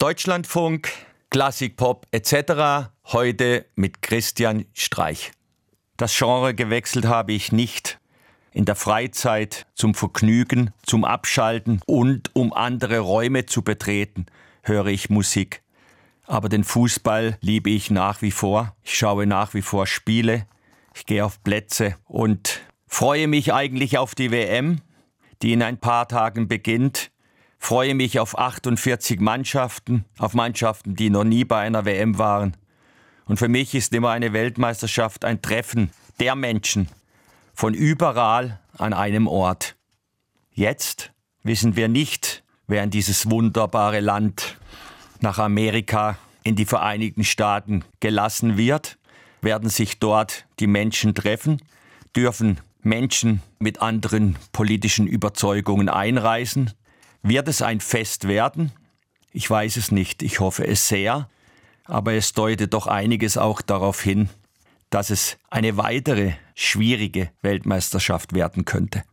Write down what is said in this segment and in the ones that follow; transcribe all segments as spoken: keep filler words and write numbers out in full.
Deutschlandfunk, Klassikpop et cetera. Heute mit Christian Streich. Das Genre gewechselt habe ich nicht. In der Freizeit, zum Vergnügen, zum Abschalten und um andere Räume zu betreten, höre ich Musik. Aber den Fußball liebe ich nach wie vor. Ich schaue nach wie vor Spiele. Ich gehe auf Plätze und freue mich eigentlich auf die W M, die in ein paar Tagen beginnt. Freue mich auf achtundvierzig Mannschaften, auf Mannschaften, die noch nie bei einer W M waren. Und für mich ist immer eine Weltmeisterschaft ein Treffen der Menschen von überall an einem Ort. Jetzt wissen wir nicht, wer in dieses wunderbare Land nach Amerika, in die Vereinigten Staaten gelassen wird. Werden sich dort die Menschen treffen? Dürfen Menschen mit anderen politischen Überzeugungen einreisen? Wird es ein Fest werden? Ich weiß es nicht, ich hoffe es sehr. Aber es deutet doch einiges auch darauf hin, dass es eine weitere schwierige Weltmeisterschaft werden könnte.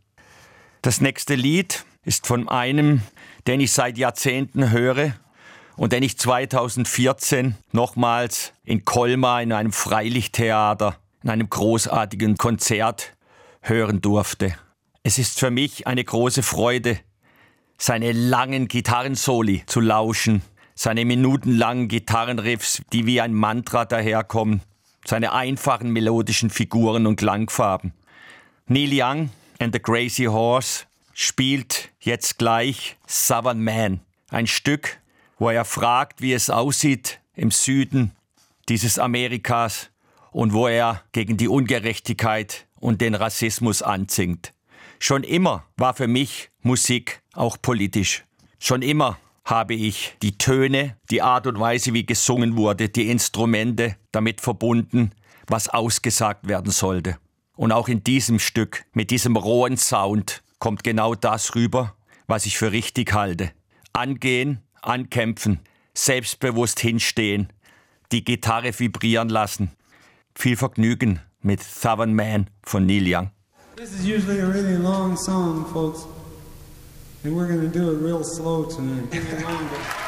Das nächste Lied ist von einem, den ich seit Jahrzehnten höre und den ich zweitausendvierzehn nochmals in Colmar in einem Freilichttheater, in einem großartigen Konzert hören durfte. Es ist für mich eine große Freude, seine langen Gitarrensoli zu lauschen, seine minutenlangen Gitarrenriffs, die wie ein Mantra daherkommen, seine einfachen melodischen Figuren und Klangfarben. Neil Young and the Crazy Horse spielt jetzt gleich Southern Man, ein Stück, wo er fragt, wie es aussieht im Süden dieses Amerikas und wo er gegen die Ungerechtigkeit und den Rassismus anzingt. Schon immer war für mich Musik auch politisch. Schon immer habe ich die Töne, die Art und Weise, wie gesungen wurde, die Instrumente damit verbunden, was ausgesagt werden sollte. Und auch in diesem Stück, mit diesem rohen Sound, kommt genau das rüber, was ich für richtig halte. Angehen, ankämpfen, selbstbewusst hinstehen, die Gitarre vibrieren lassen. Viel Vergnügen mit Southern Man von Neil Young. This is usually a really long song, folks, and we're going to do it real slow tonight.